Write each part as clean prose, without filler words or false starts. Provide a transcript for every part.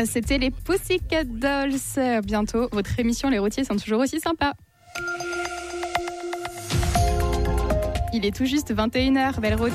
c'était les Pussycat Dolls. Bientôt, votre émission Les routiers sont toujours aussi sympas. Il est tout juste 21h, belle route.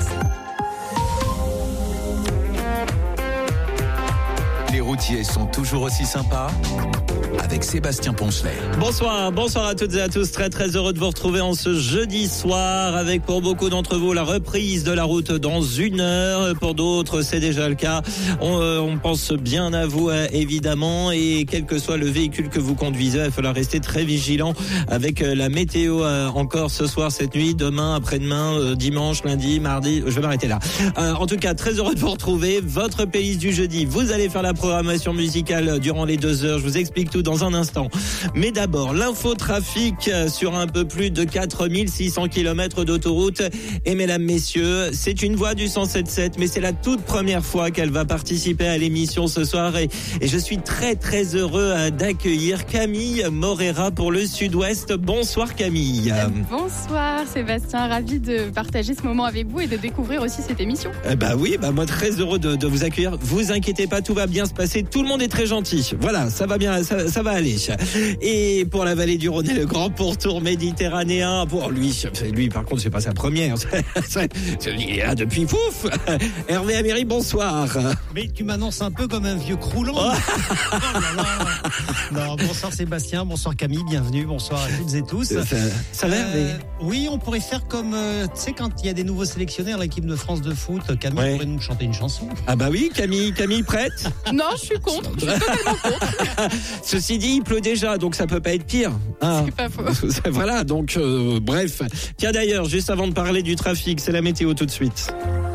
Les routiers sont toujours aussi sympas avec Sébastien Poncelet. Bonsoir à toutes et à tous. Très heureux de vous retrouver en ce jeudi soir avec pour beaucoup d'entre vous la reprise de la route dans 1 heure. Pour d'autres, c'est déjà le cas. On pense bien à vous évidemment, et quel que soit le véhicule que vous conduisez, il va falloir rester très vigilant avec la météo encore ce soir, cette nuit, demain, après-demain, dimanche, lundi, mardi. Je vais m'arrêter là. En tout cas, très heureux de vous retrouver. Votre playlist du jeudi. Vous allez faire la programmation musicale durant les 2 heures. Je vous explique tout dans un instant. Mais d'abord, l'infotrafic sur un peu plus de 4600 km d'autoroute. Et mesdames, messieurs, c'est une voix du 107.7, mais c'est la toute première fois qu'elle va participer à l'émission ce soir. Et je suis très heureux d'accueillir Camille Morera pour le Sud-Ouest. Bonsoir Camille. Bonsoir Sébastien, ravi de partager ce moment avec vous et de découvrir aussi cette émission. Moi très heureux de vous accueillir. Vous inquiétez pas, tout va bien se passer. Tout le monde est très gentil. Voilà, ça va bien, ça va aller. Et pour la vallée du Rhône et le grand pourtour méditerranéen, pour lui par contre c'est pas sa première. Il est là depuis pouf. Hervé Améry, bonsoir. Mais tu m'annonces un peu comme un vieux croulant. Non, bonsoir Sébastien, bonsoir Camille, bienvenue, bonsoir à toutes et tous. Ça va Hervé? Oui, on pourrait faire comme, tu sais, quand il y a des nouveaux sélectionnaires, l'équipe de France de foot, Camille pourrait nous chanter une chanson. Ah bah oui, Camille prête? Non, je suis contre, je suis totalement contre. Ceci dit, il pleut déjà, donc ça peut pas être pire. C'est pas faux. Voilà, donc bref. Tiens d'ailleurs, juste avant de parler du trafic, c'est la météo tout de suite.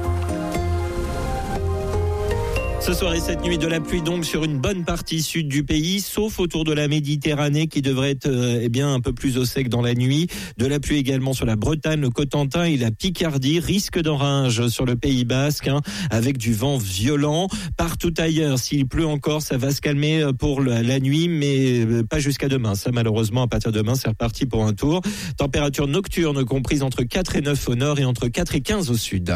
Ce soir et cette nuit, de la pluie donc sur une bonne partie sud du pays, sauf autour de la Méditerranée qui devrait être un peu plus au sec dans la nuit. De la pluie également sur la Bretagne, le Cotentin et la Picardie. Risque d'orage sur le Pays Basque, avec du vent violent. Partout ailleurs, s'il pleut encore, ça va se calmer pour la nuit, mais pas jusqu'à demain. Ça, malheureusement, à partir de demain, c'est reparti pour un tour. Température nocturne comprise entre 4 et 9 au nord et entre 4 et 15 au sud.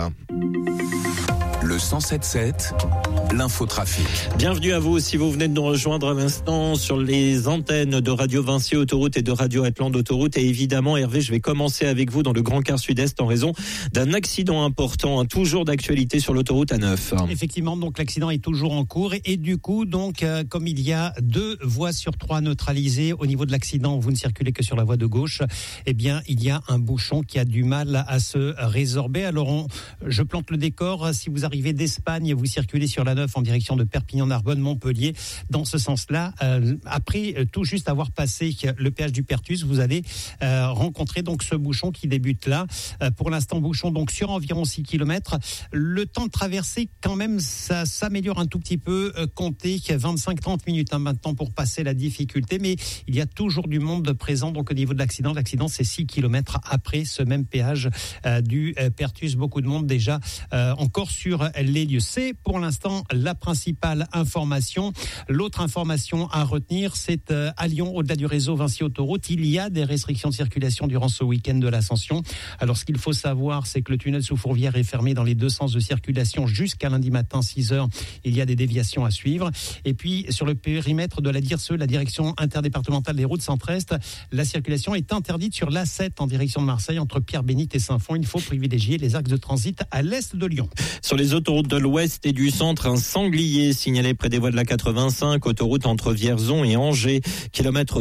Le 107.7, l'infotrafic. Bienvenue à vous si vous venez de nous rejoindre à l'instant sur les antennes de Radio Vinci Autoroute et de Radio Atlante Autoroute. Et évidemment, Hervé, je vais commencer avec vous dans le Grand Quart Sud-Est en raison d'un accident important, toujours d'actualité sur l'autoroute A9. Effectivement, donc l'accident est toujours en cours et du coup, donc comme il y a 2 voies sur 3 neutralisées au niveau de l'accident, vous ne circulez que sur la voie de gauche. Eh bien, il y a un bouchon qui a du mal à se résorber. Alors, je plante le décor. Si vous arrivez d'Espagne, vous circulez sur la 9 en direction de Perpignan-Narbonne, Montpellier. Dans ce sens-là, après tout juste avoir passé le péage du Pertus, vous allez rencontrer donc ce bouchon qui débute là. Pour l'instant, bouchon donc sur environ 6 km. Le temps de traverser, quand même, ça s'améliore un tout petit peu. Comptez 25-30 minutes maintenant pour passer la difficulté, mais il y a toujours du monde présent donc au niveau de l'accident. L'accident, c'est 6 km après ce même péage du Pertus. Beaucoup de monde déjà encore sur les lieux. C'est pour l'instant la principale information. L'autre information à retenir, c'est à Lyon, au-delà du réseau Vinci Autoroute, il y a des restrictions de circulation durant ce week-end de l'Ascension. Alors, ce qu'il faut savoir, c'est que le tunnel sous Fourvière est fermé dans les 2 sens de circulation jusqu'à lundi matin, 6h. Il y a des déviations à suivre. Et puis, sur le périmètre de la DIRSE, la direction interdépartementale des routes centre-est, la circulation est interdite sur l'A7 en direction de Marseille, entre Pierre-Bénite et Saint-Fond. Il faut privilégier les axes de transit à l'est de Lyon. Sur les autoroutes de l'ouest et du centre, un sanglier signalé près des voies de la 85, autoroute entre Vierzon et Angers, kilomètre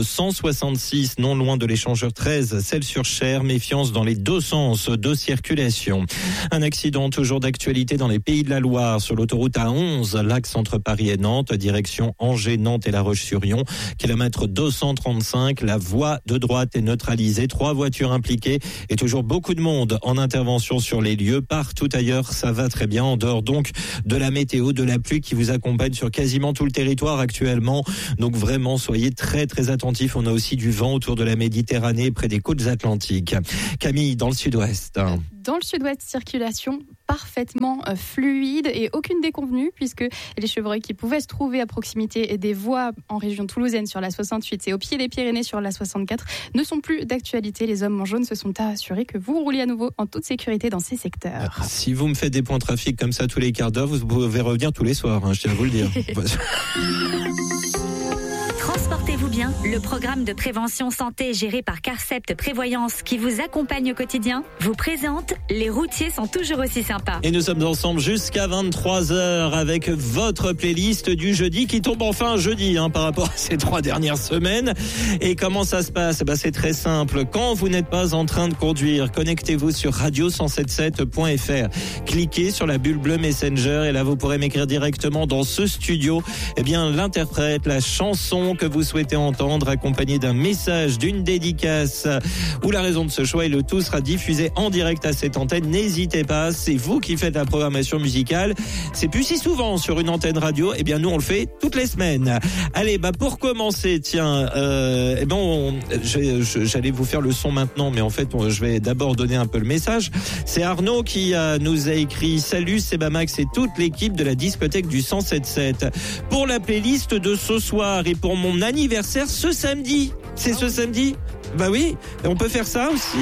166, non loin de l'échangeur 13, Celles-sur-Cher. Méfiance dans les 2 sens de circulation. Un accident toujours d'actualité dans les Pays de la Loire, sur l'autoroute A11, l'axe entre Paris et Nantes, direction Angers, Nantes et La Roche-sur-Yon, kilomètre 235. La voie de droite est neutralisée, 3 voitures impliquées et toujours beaucoup de monde en intervention sur les lieux. Partout ailleurs, ça va très bien, en dehors donc de la météo, de la pluie qui vous accompagne sur quasiment tout le territoire actuellement. Donc vraiment, soyez très attentifs. On a aussi du vent autour de la Méditerranée, près des côtes atlantiques. Camille, dans le sud-ouest. Dans le sud-ouest, circulation parfaitement fluide et aucune déconvenue, puisque les chevreuils qui pouvaient se trouver à proximité des voies en région toulousaine sur la 68 et au pied des Pyrénées sur la 64 ne sont plus d'actualité. Les hommes en jaune se sont assurés que vous rouliez à nouveau en toute sécurité dans ces secteurs. Si vous me faites des points de trafic comme ça tous les quarts d'heure, vous pouvez revenir tous les soirs, je tiens à vous le dire. Transportez-vous bien, le programme de prévention santé géré par Carcept Prévoyance qui vous accompagne au quotidien vous présente Les routiers sont toujours aussi sympas. Et nous sommes ensemble jusqu'à 23h avec votre playlist du jeudi qui tombe enfin jeudi par rapport à ces 3 dernières semaines. Et comment ça se passe ? C'est très simple. Quand vous n'êtes pas en train de conduire, connectez-vous sur radio177.fr. Cliquez sur la bulle bleue Messenger et là vous pourrez m'écrire directement dans ce studio l'interprète, la chanson que vous souhaitez entendre, accompagné d'un message, d'une dédicace ou la raison de ce choix, et le tout sera diffusé en direct à cette antenne. N'hésitez pas, c'est vous qui faites la programmation musicale. C'est plus si souvent sur une antenne radio, nous on le fait toutes les semaines. Allez, pour commencer, j'allais vous faire le son maintenant, mais en fait je vais d'abord donner un peu le message. C'est Arnaud qui nous a écrit: salut, c'est Bamax et toute l'équipe de la discothèque du 107.7 pour la playlist de ce soir et pour mon anniversaire ce samedi. C'est ce samedi ? Bah oui, on peut faire ça aussi.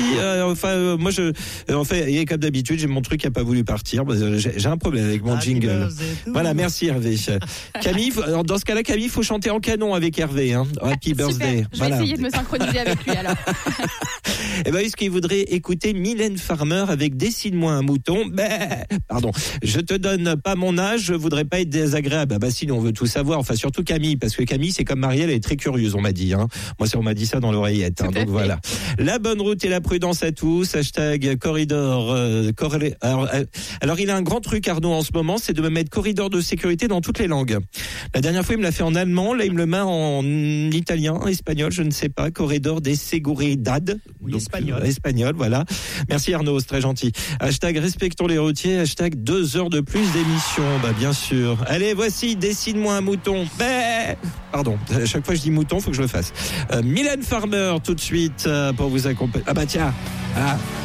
Et comme d'habitude, j'ai mon truc qui a pas voulu partir. J'ai un problème avec mon jingle. Voilà, merci Hervé. Camille, dans ce cas-là, Camille, il faut chanter en canon avec Hervé. Happy birthday. Je vais essayer de me synchroniser avec lui alors. Est-ce qu'il voudrait écouter Mylène Farmer avec Dessine-moi un mouton? Pardon, je te donne pas mon âge, je voudrais pas être désagréable. Si, on veut tout savoir. Enfin, surtout Camille, parce que Camille, c'est comme Marielle, elle est très curieuse, on m'a dit. Moi, on m'a dit ça dans l'oreillette. Donc voilà. La bonne route et la prudence à tous. Hashtag corridor. Alors, il a un grand truc, Arnaud, en ce moment, c'est de me mettre corridor de sécurité dans toutes les langues. La dernière fois, il me l'a fait en allemand. Là, il me le met en italien, espagnol, je ne sais pas. Corridor de seguridad. Oui, espagnol, voilà. Merci Arnaud, c'est très gentil. Hashtag respectons les routiers. Hashtag 2 heures de plus d'émission. Bien sûr. Allez, voici Dessine-moi un mouton. Pardon, à chaque fois que je dis mouton, faut que je le fasse. Mylène Farmer, tout de suite, pour vous accompagner. Tiens.